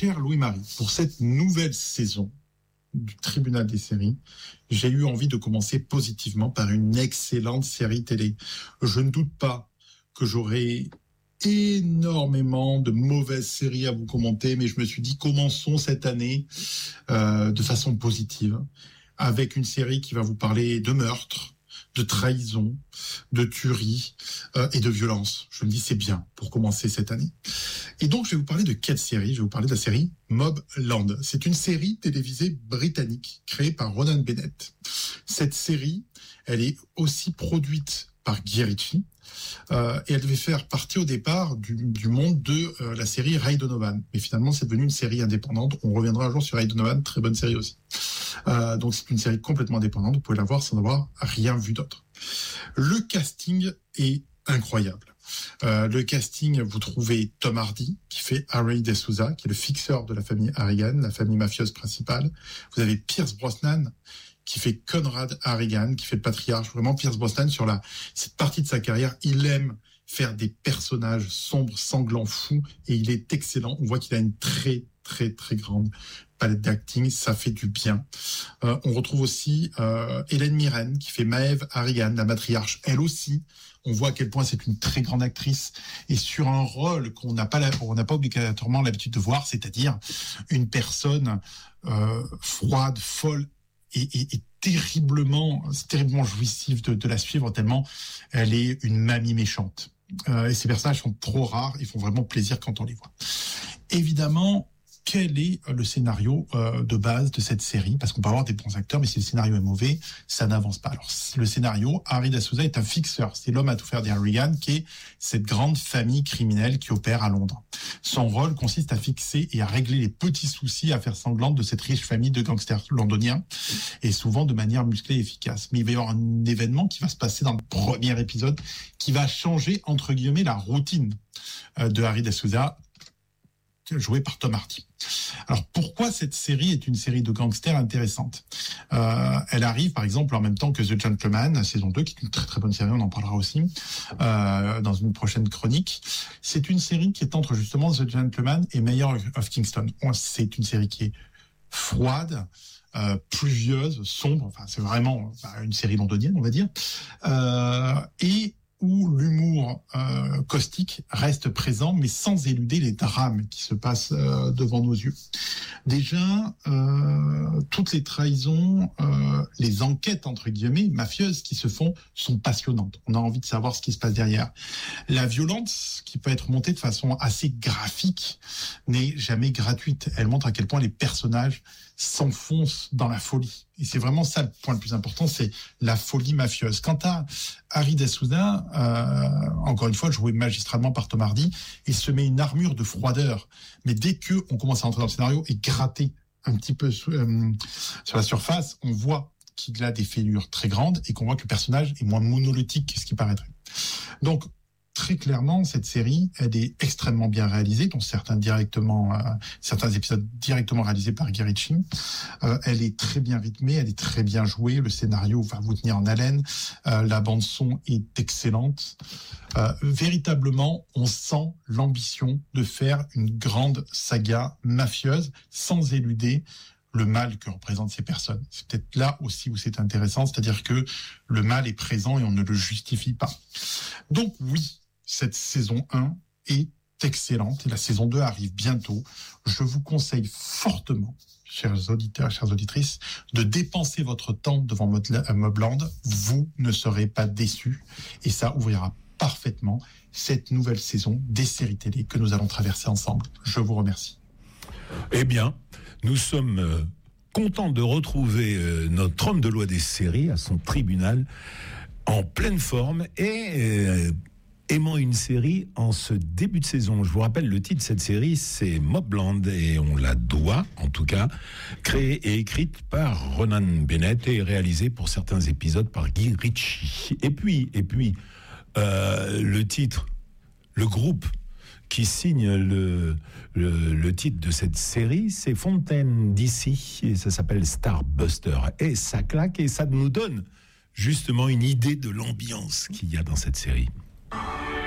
Chère Louis-Marie, pour cette nouvelle saison du Tribunal des séries, j'ai eu envie de commencer positivement par une excellente série télé. Je ne doute pas que j'aurai énormément de mauvaises séries à vous commenter, mais je me suis dit, commençons cette année de façon positive, avec une série qui va vous parler de meurtre, de trahison, de tuerie et de violence. Je me dis, c'est bien pour commencer cette année. Et donc, je vais vous parler de quelle série ? Je vais vous parler de la série Mobland. C'est une série télévisée britannique créée par Ronan Bennett. Cette série, elle est aussi produite par Guy Ritchie. Et elle devait faire partie au départ du monde de la série Ray Donovan. Mais finalement, c'est devenu une série indépendante. On reviendra un jour sur Ray Donovan, très bonne série aussi. Donc c'est une série complètement indépendante, vous pouvez la voir sans avoir rien vu d'autre. Le casting est incroyable. Le casting, vous trouvez Tom Hardy, qui fait Harry DeSouza, qui est le fixeur de la famille Harrigan, la famille mafieuse principale. Vous avez Pierce Brosnan, qui fait Conrad Harrigan, qui fait le patriarche. Vraiment, Pierce Brosnan, sur cette partie de sa carrière, il aime faire des personnages sombres, sanglants, fous, et il est excellent. On voit qu'il a une très, très, très grande palette d'acting, ça fait du bien. On retrouve aussi Hélène Mirren, qui fait Maeve Harrigan, la matriarche, elle aussi. On voit à quel point c'est une très grande actrice, et sur un rôle qu'on n'a pas obligatoirement l'habitude de voir, c'est-à-dire une personne froide, folle, et terriblement jouissif de la suivre, tellement elle est une mamie méchante. Et ces personnages sont trop rares, ils font vraiment plaisir quand on les voit. Évidemment, quel est le scénario de base de cette série ? Parce qu'on peut avoir des bons acteurs, mais si le scénario est mauvais, ça n'avance pas. Alors, le scénario, Harry DeSouza est un fixeur. C'est l'homme à tout faire des Harrigan, qui est cette grande famille criminelle qui opère à Londres. Son rôle consiste à fixer et à régler les petits soucis, affaires sanglantes de cette riche famille de gangsters londoniens, et souvent de manière musclée et efficace. Mais il va y avoir un événement qui va se passer dans le premier épisode, qui va changer, entre guillemets, la routine de Harry DeSouza, joué par Tom Hardy. Alors, pourquoi cette série est une série de gangsters intéressante ? Elle arrive, par exemple, en même temps que The Gentleman, saison 2, qui est une très très bonne série, on en parlera aussi dans une prochaine chronique. C'est une série qui est entre justement The Gentleman et Mayor of Kingston. C'est une série qui est froide, pluvieuse, sombre, enfin c'est vraiment une série londonienne, on va dire, et où l'humour caustique reste présent, mais sans éluder les drames qui se passent devant nos yeux. Déjà, toutes les trahisons, les enquêtes, entre guillemets, mafieuses qui se font, sont passionnantes. On a envie de savoir ce qui se passe derrière. La violence, qui peut être montée de façon assez graphique, n'est jamais gratuite. Elle montre à quel point les personnages s'enfoncent dans la folie. Et c'est vraiment ça le point le plus important, c'est la folie mafieuse. Quant à Harry DeSouza, encore une fois, joué magistralement par Tom Hardy, il se met une armure de froideur. Mais dès que on commence à entrer dans le scénario et gratter un petit peu sur la surface, on voit qu'il a des fêlures très grandes et qu'on voit que le personnage est moins monolithique que ce qui paraîtrait. Donc, très clairement, cette série, elle est extrêmement bien réalisée, dont certains épisodes directement réalisés par Guy Ritchie. Elle est très bien rythmée, elle est très bien jouée, le scénario va vous tenir en haleine, la bande son est excellente. Véritablement, on sent l'ambition de faire une grande saga mafieuse sans éluder le mal que représentent ces personnes. C'est peut-être là aussi où c'est intéressant, c'est-à-dire que le mal est présent et on ne le justifie pas. Donc oui, cette saison 1 est excellente et la saison 2 arrive bientôt. Je vous conseille fortement, chers auditeurs, chères auditrices, de dépenser votre temps devant Mobland. Vous ne serez pas déçus et ça ouvrira parfaitement cette nouvelle saison des séries télé que nous allons traverser ensemble. Je vous remercie. Eh bien, nous sommes contents de retrouver notre homme de loi des séries à son tribunal en pleine forme et aimant une série en ce début de saison. Je vous rappelle, le titre de cette série, c'est Mobland, et on la doit, en tout cas, créée et écrite par Ronan Bennett et réalisée pour certains épisodes par Guy Ritchie. Et puis, le titre, le groupe qui signe le titre de cette série, c'est Fontaine DC, et ça s'appelle Starbuster. Et ça claque, et ça nous donne justement une idée de l'ambiance qu'il y a dans cette série.